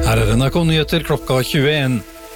Her NRK Nyheter klokka 21.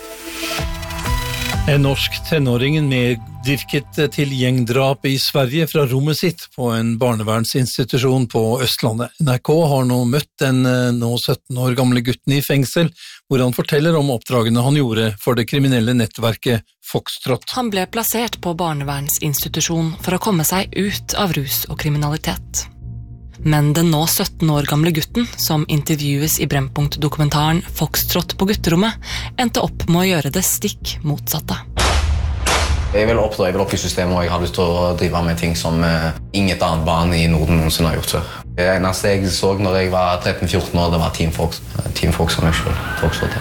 En norsk tenåring medvirket til gjengdrap i Sverige fra rommet sitt på en barnevernsinstitusjon på Østlandet. NRK har nå møtt den nå 17 år gamle gutten i fengsel, hvor han forteller om oppdragene han gjorde for det kriminelle nettverket Foxtrot. Han ble plassert på barnevernsinstitusjon for å komme seg ut av rus og kriminalitet. Men den nå 17 år gamle gutten, som intervjues i Brennpunkt-dokumentaren Foxtrot på gutterommet, endte opp med å gjøre det stikk motsatte. Jeg vil opp i systemet, og jeg har lyst til å drive med ting som inget annet barn i Norden noensinne har gjort før. Det eneste jeg så når jeg var 13-14 år, det var Team Fox. Team Fox som jeg selv, Foxtrot.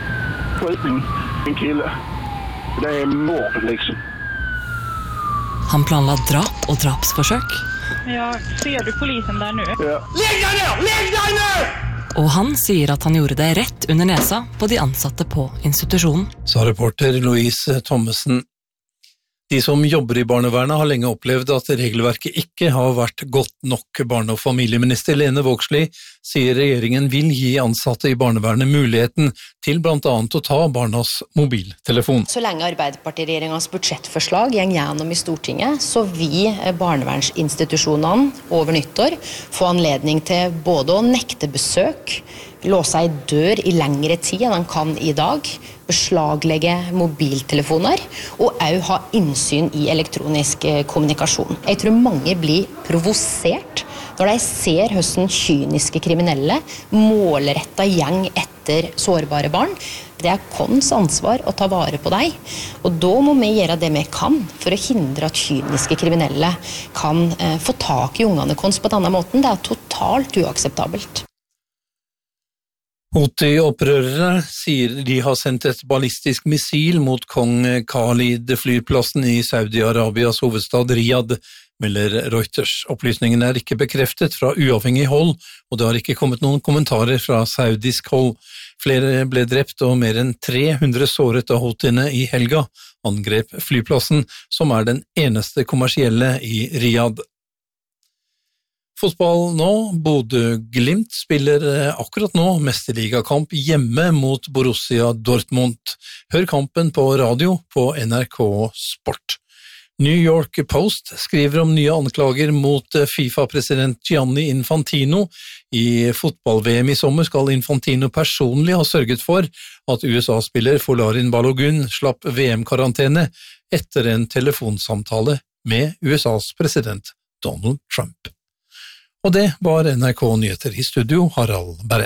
En kille. Det mord, liksom. Han planla drap og drapsforsøk. Ja, ser du polisen der nå? Ja. Legg deg ned! Legg deg ned! Og han sier at han gjorde det rett under nesa på de ansatte på institusjonen. Sa reporter Louise Thommessen. De som jobber i barnevernet har lenge opplevd at regelverket ikke har vært godt nok. Barne- og familieminister Lene Vågslid sier regjeringen vil gi ansatte i barnevernet muligheten til blant annet å ta barnas mobiltelefon. Så lenge Arbeiderpartiregjeringens budsjettforslag går gjennom i Stortinget, så vil barnevernsinstitusjonene over nyttår få anledning til både å nekte besøk, låse ei dør i lengre tid enn han kan i dag, beslaglegge mobiltelefoner og også ha innsyn i elektronisk kommunikasjon. Jeg tror mange blir provosert når de ser hvordan kyniske kriminelle målrettet gjeng etter sårbare barn. Det er vårt ansvar å ta vare på dem, og da må vi gjøre det vi kan for å hindre at kyniske kriminelle kan få tak i ungene våre på denne måten. Det er totalt uakseptabelt. Houthi-opprørere sier de har sendt et ballistisk missil mot kong Khalid-flyplassen i Saudi-Arabias hovedstad Riyadh, melder Reuters. Opplysningen er ikke bekreftet fra uavhengig hold, og det har ikke kommet noen kommentarer fra saudisk hold. Flere ble drept og mer enn 300 såret av Houthiene i helga, angrep flyplassen, som er den eneste kommersielle i Riyadh. Fotball nå, Bodø/Glimt spiller akkurat nå mesterligakamp hjemme mot Borussia Dortmund. Hør kampen på radio på NRK Sport. New York Post skriver om nye anklager mot FIFA-president Gianni Infantino. I fotball-VM i sommer skal Infantino personlig ha sørget for at USA-spiller Folarin Balogun slapp VM-karantene etter en telefonsamtale med USAs president Donald Trump. Og det var NRK Nyheter i studio, Harald Berre.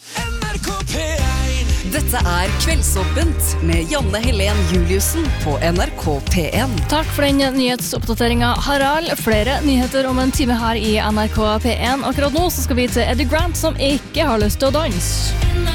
Dette er Kveldsåpent med Janne Helen Juliussen på NRK P1. Takk for den nyhetsoppdateringen, Harald. Flere nyheter om en time her i NRK P1. Akkurat nå så skal vi til Eddie Grant, som ikke har lyst til å danse.